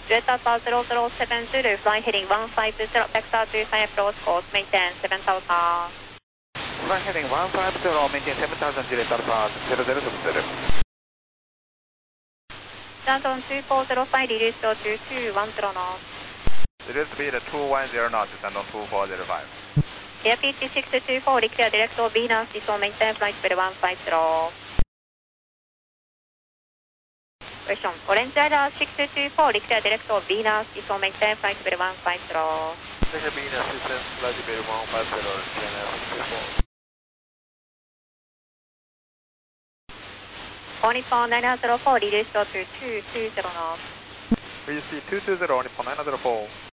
Jet Alpha 0070, flying heading 150, vector to San approach course, maintain 7000. Flying heading 150, maintain 7000, Jet Alpha 0070. Downtown 2405, release to 2210 knots. Release speed 210 knots, Downtown 2405. Air pitch 624, declare direct to Venus, descend maintain flight level 150. Question, Orange Radar 624, declare direct to Venus, descend maintain flight level 150. Declare Venus, descend flight level 150, China 624. Nippon 904, release to 220 knots. VC 220, Nippon 904.